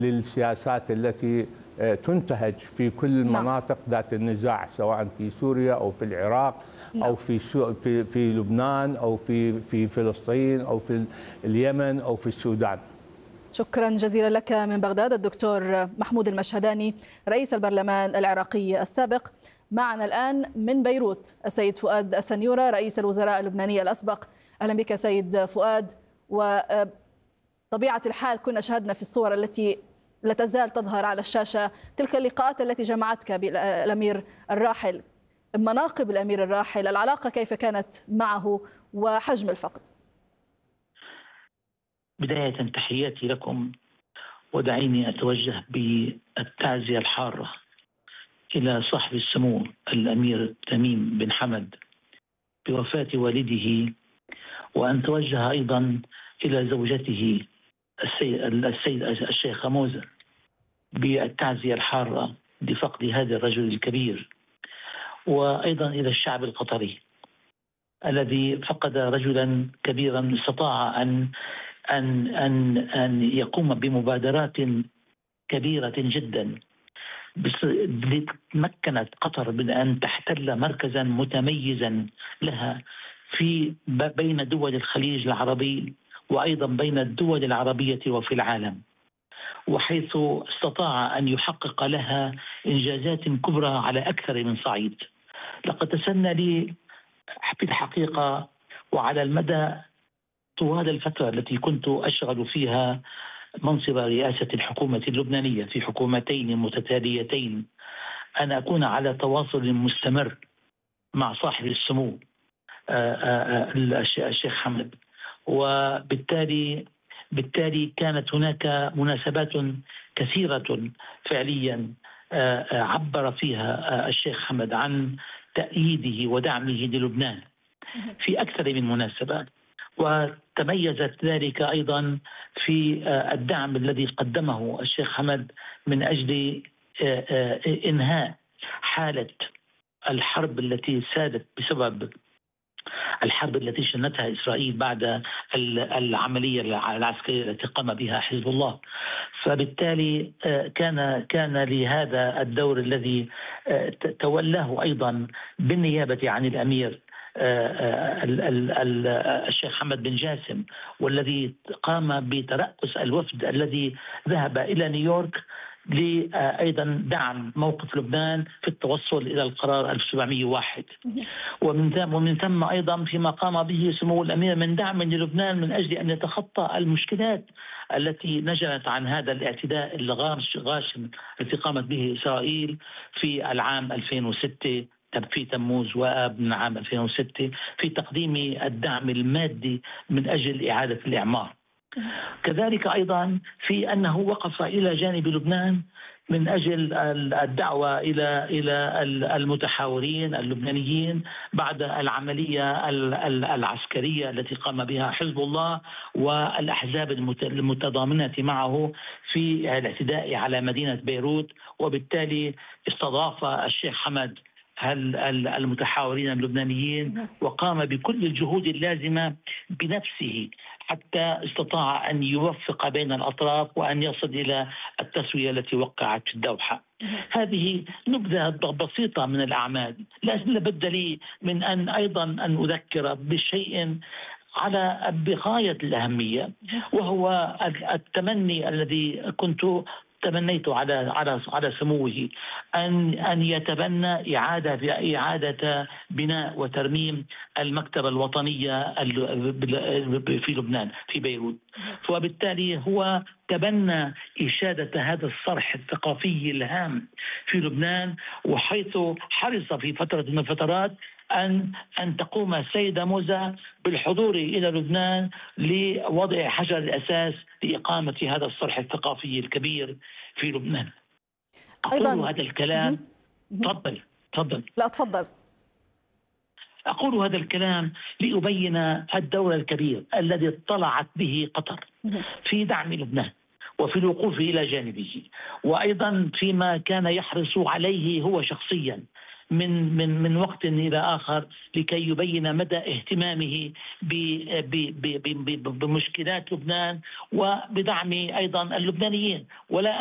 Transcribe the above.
للسياسات التي تنتهج في كل المناطق ذات النزاع، سواء في سوريا أو في العراق أو في لبنان أو في فلسطين أو في اليمن أو في السودان. شكرا جزيلا لك من بغداد الدكتور محمود المشهداني رئيس البرلمان العراقي السابق. معنا الآن من بيروت السيد فؤاد السنيورة رئيس الوزراء اللبناني الأسبق. أهلا بك سيد فؤاد. وطبيعة الحال كنا شاهدنا في الصور التي لا تزال تظهر على الشاشة تلك اللقاءات التي جمعتك بالأمير الراحل، مناقب الأمير الراحل، العلاقة كيف كانت معه وحجم الفقد؟ بداية تحياتي لكم، ودعيني أتوجه بالتعزية الحارة إلى صاحب السمو الأمير تميم بن حمد بوفاة والده، وأن توجه أيضا إلى زوجته السيد الشيخة موزة بالتعزية الحارة لفقد هذا الرجل الكبير، وأيضا إلى الشعب القطري الذي فقد رجلا كبيرا استطاع أن يقوم بمبادرات كبيرة جدا تمكنت قطر من أن تحتل مركزا متميزا لها بين دول الخليج العربي وأيضا بين الدول العربية وفي العالم، وحيث استطاع أن يحقق لها إنجازات كبرى على أكثر من صعيد. لقد تسنى لي في الحقيقة وعلى المدى طوال الفترة التي كنت أشغل فيها منصب رئاسة الحكومة اللبنانية في حكومتين متتاليتين أن أكون على تواصل مستمر مع صاحب السمو الشيخ حمد، وبالتالي كانت هناك مناسبات كثيرة فعليا عبر فيها الشيخ حمد عن تأييده ودعمه للبنان في أكثر من مناسبة، وتميزت ذلك أيضا في الدعم الذي قدمه الشيخ حمد من أجل إنهاء حالة الحرب التي سادت بسبب الحرب التي شنتها إسرائيل بعد العملية العسكرية التي قام بها حزب الله. فبالتالي كان لهذا الدور الذي تولاه أيضا بالنيابة عن الأمير الشيخ حمد بن جاسم، والذي قام بترأس الوفد الذي ذهب إلى نيويورك لأيضا دعم موقف لبنان في التوصل إلى القرار 1701، ومن ثم أيضا فيما قام به سمو الأمير من دعم للبنان من أجل أن يتخطى المشكلات التي نجمت عن هذا الاعتداء الغاشم الذي قامت به إسرائيل في العام 2006 في تموز وآب من عام 2006 في تقديم الدعم المادي من أجل إعادة الإعمار. كذلك أيضا في أنه وقف إلى جانب لبنان من أجل الدعوة إلى المتحاورين اللبنانيين بعد العملية العسكرية التي قام بها حزب الله والأحزاب المتضامنة معه في الاعتداء على مدينة بيروت، وبالتالي استضاف الشيخ حمد المتحاورين اللبنانيين وقام بكل الجهود اللازمة بنفسه حتى استطاع أن يوفق بين الأطراف وأن يصل إلى التسوية التي وقعت في الدوحة. هذه نبذة بسيطة من الأعمال، لا بد لي من أن أيضا أن أذكر بشيء بغاية الأهمية، وهو التمني الذي كنت تمنيت على سموه أن يتبنى إعادة بناء وترميم المكتبة الوطنية في لبنان في بيروت، وبالتالي هو تبنى إشادة هذا الصرح الثقافي الهام في لبنان، وحيث حرص في فترة من الفترات أن تقوم السيدة موزة بالحضور إلى لبنان لوضع حجر الأساس لإقامة هذا الصرح الثقافي الكبير في لبنان. أقول هذا الكلام تفضل. لا تفضل. أقول هذا الكلام لأبين الدور الكبير الذي اطلعت به قطر في دعم لبنان وفي الوقوف إلى جانبه، وأيضا فيما كان يحرص عليه هو شخصيا من وقت إلى آخر لكي يبين مدى اهتمامه بمشكلات لبنان وبدعم أيضا اللبنانيين. ولا